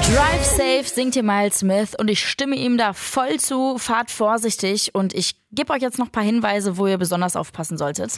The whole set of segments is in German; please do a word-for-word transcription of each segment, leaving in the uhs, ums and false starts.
Drive safe singt hier Miles Smith und ich stimme ihm da voll zu. Fahrt vorsichtig und ich gebe euch jetzt noch ein paar Hinweise, wo ihr besonders aufpassen solltet.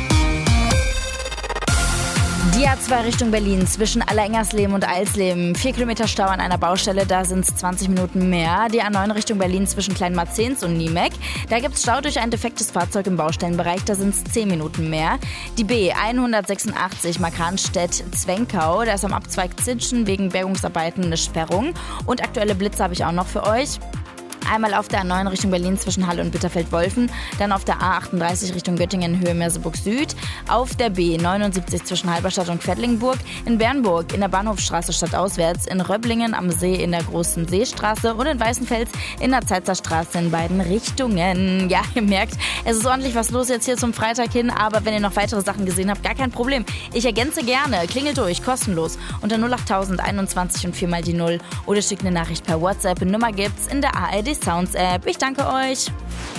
Die A zwei Richtung Berlin zwischen Allerengersleben und Eilsleben. Vier Kilometer Stau an einer Baustelle, da sind es zwanzig Minuten mehr. Die A neun Richtung Berlin zwischen Kleinmarzens und Niemek. Da gibt es Stau durch ein defektes Fahrzeug im Baustellenbereich, da sind es zehn Minuten mehr. Die B hundertsechsundachtzig Markranstädt-Zwenkau, da ist am Abzweig Zitschen wegen Bergungsarbeiten eine Sperrung. Und aktuelle Blitze habe ich auch noch für euch. Einmal auf der A neun Richtung Berlin zwischen Halle und Bitterfeld-Wolfen, dann auf der A achtunddreißig Richtung Göttingen Höhe Merseburg Süd, auf der B neunundsiebzig zwischen Halberstadt und Quedlinburg, in Bernburg in der Bahnhofstraße stadtauswärts, in Röblingen am See in der Großen Seestraße und in Weißenfels in der Zeitzerstraße in beiden Richtungen. Ja, ihr merkt, es ist ordentlich was los jetzt hier zum Freitag hin, aber wenn ihr noch weitere Sachen gesehen habt, gar kein Problem. Ich ergänze gerne, klingelt durch, kostenlos, unter null acht tausend einundzwanzig und viermal die Null oder schickt eine Nachricht per WhatsApp. Nummer gibt's in der A R D Sounds App. Ich danke euch.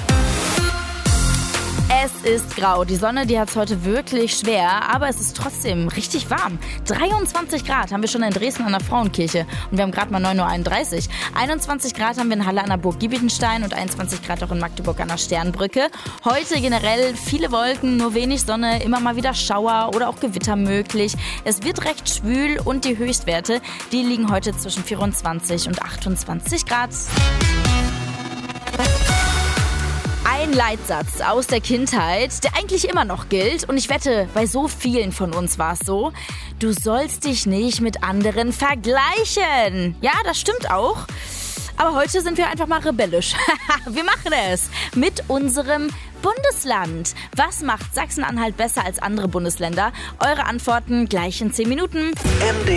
Es ist grau. Die Sonne, die hat es heute wirklich schwer, aber es ist trotzdem richtig warm. dreiundzwanzig Grad haben wir schon in Dresden an der Frauenkirche und wir haben gerade mal neun Uhr einunddreißig. einundzwanzig Grad haben wir in Halle an der Burg Giebitenstein und einundzwanzig Grad auch in Magdeburg an der Sternbrücke. Heute generell viele Wolken, nur wenig Sonne, immer mal wieder Schauer oder auch Gewitter möglich. Es wird recht schwül und die Höchstwerte, die liegen heute zwischen vierundzwanzig und achtundzwanzig Grad. Ein Leitsatz aus der Kindheit, der eigentlich immer noch gilt. Und ich wette, bei so vielen von uns war es so. Du sollst dich nicht mit anderen vergleichen. Ja, das stimmt auch. Aber heute sind wir einfach mal rebellisch. Wir machen es mit unserem Bundesland. Was macht Sachsen-Anhalt besser als andere Bundesländer? Eure Antworten gleich in zehn Minuten.